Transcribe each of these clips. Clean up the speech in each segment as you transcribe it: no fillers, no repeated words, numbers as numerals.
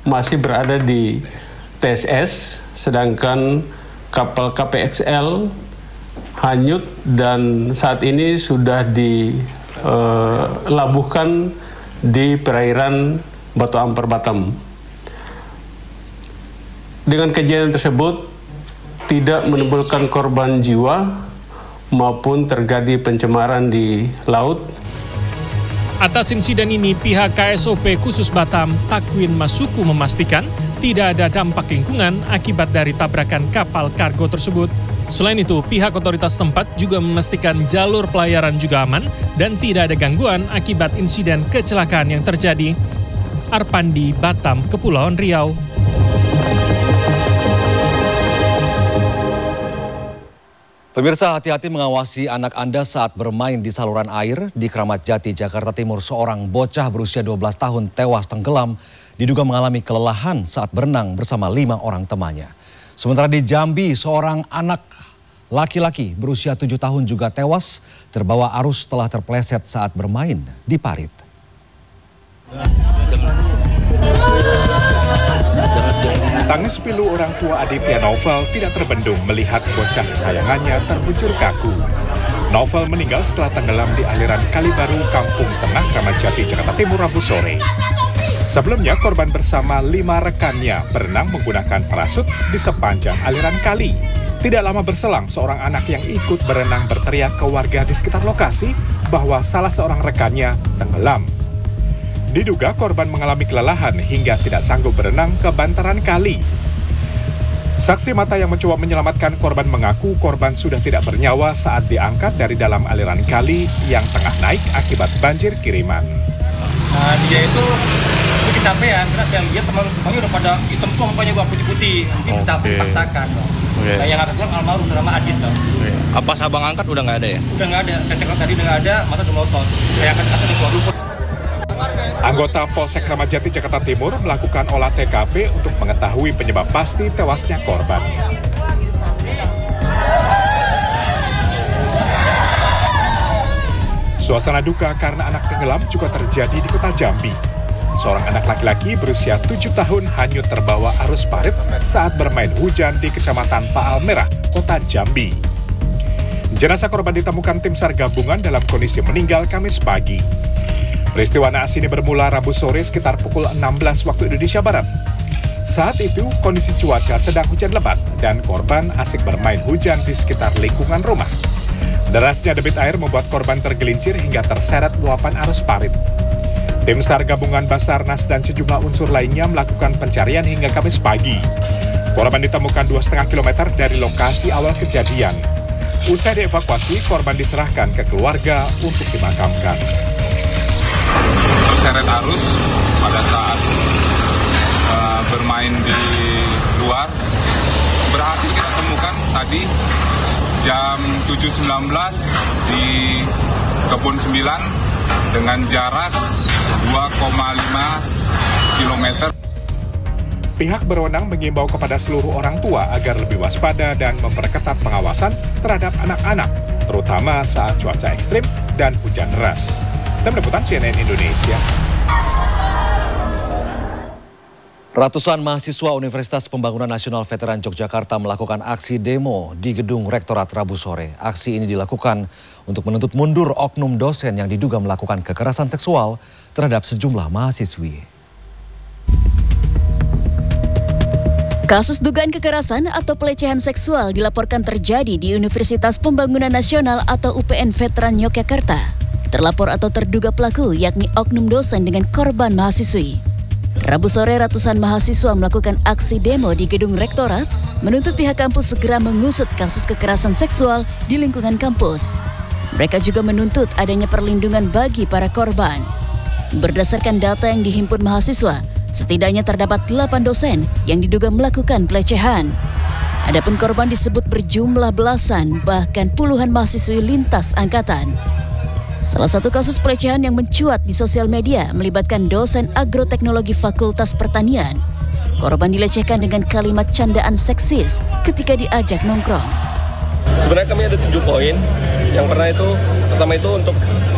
masih berada di TSS, sedangkan kapal KPXL hanyut dan saat ini sudah dilabuhkan di perairan Batu Ampar Batam. Dengan kejadian tersebut tidak menimbulkan korban jiwa maupun terjadi pencemaran di laut. Atas insiden ini, pihak KSOP khusus Batam, Takwin Masuku memastikan tidak ada dampak lingkungan akibat dari tabrakan kapal kargo tersebut. Selain itu, pihak otoritas tempat juga memastikan jalur pelayaran juga aman dan tidak ada gangguan akibat insiden kecelakaan yang terjadi. Arpandi, Batam, Kepulauan Riau. Pemirsa, hati-hati mengawasi anak Anda saat bermain di saluran air di Kramat Jati, Jakarta Timur. Seorang bocah berusia 12 tahun tewas tenggelam, diduga mengalami kelelahan saat berenang bersama 5 orang temannya. Sementara di Jambi, seorang anak laki-laki berusia 7 tahun juga tewas terbawa arus setelah terpleset saat bermain di parit. Tangis pilu orang tua Aditya Novel tidak terbendung melihat bocah kesayangannya terbujur kaku. Novel meninggal setelah tenggelam di aliran Kali Baru, Kampung Tengah, Kramat Jati, Jakarta Timur, Rabu sore. Sebelumnya, korban bersama 5 rekannya berenang menggunakan parasut di sepanjang aliran kali. Tidak lama berselang, seorang anak yang ikut berenang berteriak ke warga di sekitar lokasi bahwa salah seorang rekannya tenggelam. Diduga korban mengalami kelelahan hingga tidak sanggup berenang ke bantaran kali. Saksi mata yang mencoba menyelamatkan korban mengaku korban sudah tidak bernyawa saat diangkat dari dalam aliran kali yang tengah naik akibat banjir kiriman. Nah, dia itu kecapean karena saya lihat teman-temannya udah pada hitam semua mukanya, gua putih-putih. Mungkin capek dipaksakan. Nah, yang angkat pulang almarhum sama Adit. Apa abang angkat udah nggak ada ya? Udah nggak ada. Saya cek tadi udah nggak ada, mata udah melotot. Saya angkat di keluar rumput. Anggota Polsek Kramat Jati, Jakarta Timur melakukan olah TKP untuk mengetahui penyebab pasti tewasnya korban. Suasana duka karena anak tenggelam juga terjadi di kota Jambi. Seorang anak laki-laki berusia 7 tahun hanyut terbawa arus parit saat bermain hujan di Kecamatan Paal Merah, Kota Jambi. Jenazah korban ditemukan tim SAR gabungan dalam kondisi meninggal Kamis pagi. Peristiwa naas ini bermula Rabu sore sekitar pukul 16 waktu Indonesia Barat. Saat itu kondisi cuaca sedang hujan lebat dan korban asik bermain hujan di sekitar lingkungan rumah. Derasnya debit air membuat korban tergelincir hingga terseret luapan arus parit. Tim SAR gabungan Basarnas dan sejumlah unsur lainnya melakukan pencarian hingga Kamis pagi. Korban ditemukan 2,5 km dari lokasi awal kejadian. Usai dievakuasi, korban diserahkan ke keluarga untuk dimakamkan. Terseret arus pada saat bermain di luar. Berhasil kita temukan tadi jam 7.19 di Kebun 9 dengan jarak 2,5 km. Pihak berwenang mengimbau kepada seluruh orang tua agar lebih waspada dan memperketat pengawasan terhadap anak-anak, terutama saat cuaca ekstrim dan hujan deras. Tim Liputan CNN Indonesia. Ratusan mahasiswa Universitas Pembangunan Nasional Veteran Yogyakarta melakukan aksi demo di Gedung Rektorat Rabu sore. Aksi ini dilakukan untuk menuntut mundur oknum dosen yang diduga melakukan kekerasan seksual terhadap sejumlah mahasiswi. Kasus dugaan kekerasan atau pelecehan seksual dilaporkan terjadi di Universitas Pembangunan Nasional atau UPN Veteran Yogyakarta. Terlapor atau terduga pelaku yakni oknum dosen dengan korban mahasiswi. Rabu sore ratusan mahasiswa melakukan aksi demo di Gedung Rektorat menuntut pihak kampus segera mengusut kasus kekerasan seksual di lingkungan kampus. Mereka juga menuntut adanya perlindungan bagi para korban. Berdasarkan data yang dihimpun mahasiswa, setidaknya terdapat 8 dosen yang diduga melakukan pelecehan. Adapun korban disebut berjumlah belasan bahkan puluhan mahasiswi lintas angkatan. Salah satu kasus pelecehan yang mencuat di sosial media melibatkan dosen agroteknologi Fakultas Pertanian. Korban dilecehkan dengan kalimat candaan seksis ketika diajak nongkrong. Sebenarnya kami ada 7 poin. Yang pertama itu untuk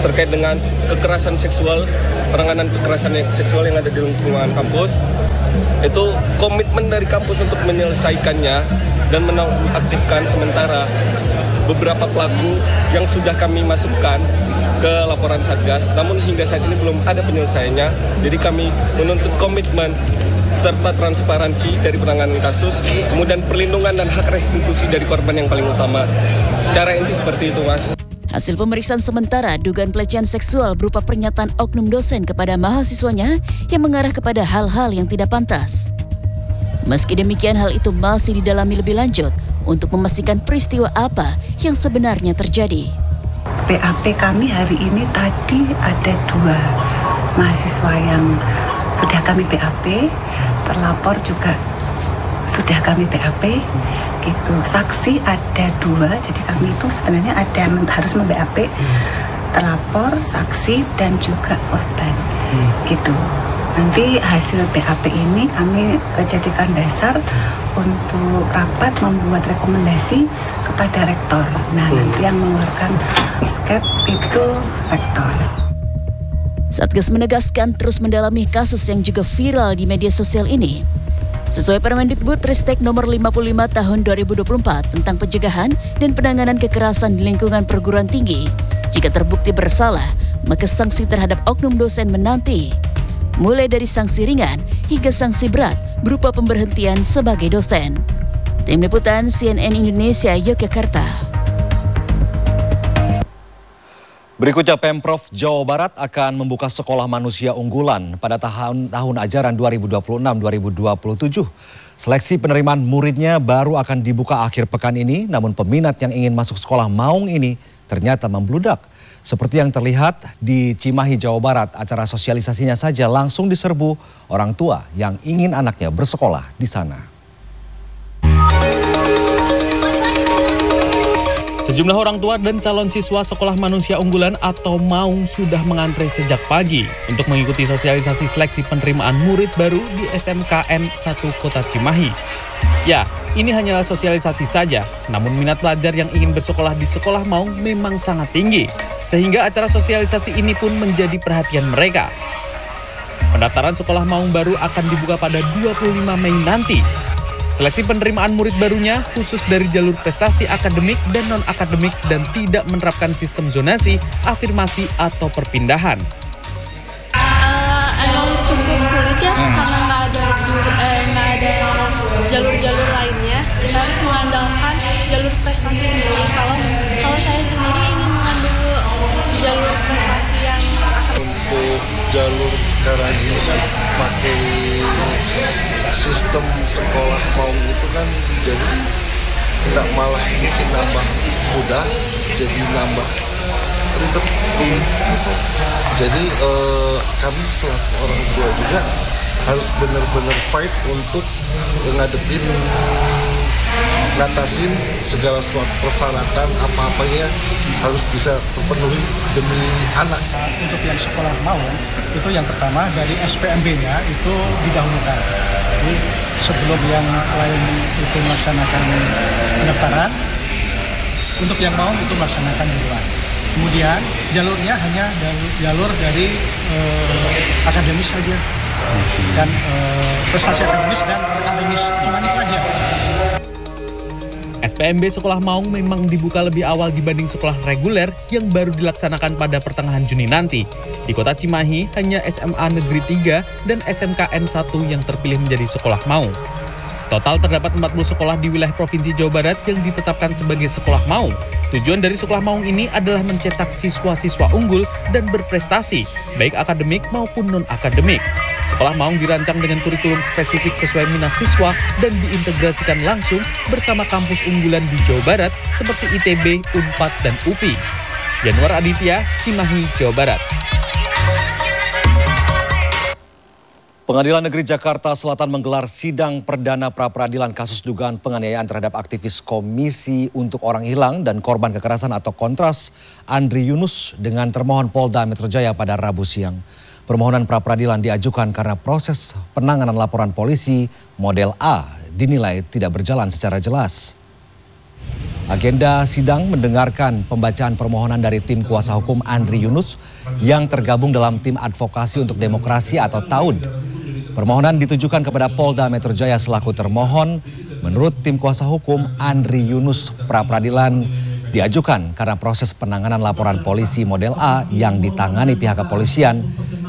terkait dengan kekerasan seksual, penanganan kekerasan seksual yang ada di lingkungan kampus. Itu komitmen dari kampus untuk menyelesaikannya dan menonaktifkan sementara beberapa pelaku yang sudah kami masukkan ke laporan Satgas, namun hingga saat ini belum ada penyelesaiannya. Jadi kami menuntut komitmen serta transparansi dari penanganan kasus, kemudian perlindungan dan hak restitusi dari korban yang paling utama. Secara inti seperti itu, Mas. Hasil pemeriksaan sementara dugaan pelecehan seksual berupa pernyataan oknum dosen kepada mahasiswanya yang mengarah kepada hal-hal yang tidak pantas. Meski demikian, hal itu masih didalami lebih lanjut untuk memastikan peristiwa apa yang sebenarnya terjadi. BAP kami hari ini tadi ada 2 mahasiswa yang sudah kami BAP, terlapor juga sudah kami BAP, gitu. Saksi ada 2, jadi kami itu sebenarnya ada yang harus memBAP, terlapor, saksi dan juga korban, gitu. Nanti hasil BAP ini kami jadikan dasar untuk rapat membuat rekomendasi kepada rektor. Nah, nanti yang mengeluarkan SKEP itu rektor. Satgas menegaskan terus mendalami kasus yang juga viral di media sosial ini. Sesuai Permendikbudristek nomor 55 tahun 2024 tentang pencegahan dan penanganan kekerasan di lingkungan perguruan tinggi, jika terbukti bersalah, maka sanksi terhadap oknum dosen menanti. Mulai dari sanksi ringan hingga sanksi berat berupa pemberhentian sebagai dosen. Tim Liputan CNN Indonesia, Yogyakarta. Berikutnya, Pemprov Jawa Barat akan membuka sekolah manusia unggulan pada tahun ajaran 2026-2027. Seleksi penerimaan muridnya baru akan dibuka akhir pekan ini, namun peminat yang ingin masuk sekolah maung ini ternyata membludak. Seperti yang terlihat di Cimahi, Jawa Barat, acara sosialisasinya saja langsung diserbu orang tua yang ingin anaknya bersekolah di sana. Sejumlah orang tua dan calon siswa sekolah manusia unggulan atau MAUNG sudah mengantre sejak pagi untuk mengikuti sosialisasi seleksi penerimaan murid baru di SMKN 1 Kota Cimahi. Ya, ini hanyalah sosialisasi saja, namun minat pelajar yang ingin bersekolah di sekolah MAUNG memang sangat tinggi, sehingga acara sosialisasi ini pun menjadi perhatian mereka. Pendaftaran sekolah MAUNG baru akan dibuka pada 25 Mei nanti. Seleksi penerimaan murid barunya khusus dari jalur prestasi akademik dan non-akademik dan tidak menerapkan sistem zonasi, afirmasi, atau perpindahan. Emang cukup sulit ya, karena nggak ada jalur-jalur lainnya. Kita harus mengandalkan jalur prestasi sendiri. Kalau saya sendiri ingin mengambil jalur prestasi yang untuk jalur sekarang ini kan pakai sistem sekolah MAUNG itu kan jadi tidak malah bikin nambah mudah, jadi nambah ribet gitu. Jadi kami selaku orang tua juga harus benar-benar fight untuk ngadepin, ngatasin segala suatu persyaratan apa-apanya harus bisa terpenuhi demi anak. Untuk yang sekolah MAUNG itu yang pertama dari SPMB-nya itu didahulukan. Jadi sebelum yang lain itu melaksanakan pendaftaran, untuk yang MAUNG itu melaksanakan duluan. Kemudian jalurnya hanya jalur dari akademis saja dan prestasi akademis dan akademis, cuma itu aja. SPMB sekolah MAUNG memang dibuka lebih awal dibanding sekolah reguler yang baru dilaksanakan pada pertengahan Juni nanti. Di Kota Cimahi hanya SMA Negeri 3 dan SMKN 1 yang terpilih menjadi sekolah MAUNG. Total terdapat 40 sekolah di wilayah Provinsi Jawa Barat yang ditetapkan sebagai sekolah MAUNG. Tujuan dari sekolah MAUNG ini adalah mencetak siswa-siswa unggul dan berprestasi, baik akademik maupun non-akademik. Sekolah MAUNG dirancang dengan kurikulum spesifik sesuai minat siswa dan diintegrasikan langsung bersama kampus unggulan di Jawa Barat seperti ITB, Unpad, dan UPI. Yanuar Aditya, Cimahi, Jawa Barat. Pengadilan Negeri Jakarta Selatan menggelar sidang perdana pra-peradilan kasus dugaan penganiayaan terhadap aktivis Komisi untuk Orang Hilang dan Korban Kekerasan atau Kontras, Andri Yunus, dengan termohon Polda Metro Jaya pada Rabu siang. Permohonan pra-peradilan diajukan karena proses penanganan laporan polisi model A dinilai tidak berjalan secara jelas. Agenda sidang mendengarkan pembacaan permohonan dari tim kuasa hukum Andri Yunus yang tergabung dalam tim advokasi untuk demokrasi atau TAUD. Permohonan ditujukan kepada Polda Metro Jaya selaku termohon. Menurut tim kuasa hukum, Andri Yunus pra-peradilan diajukan karena proses penanganan laporan polisi model A yang ditangani pihak kepolisian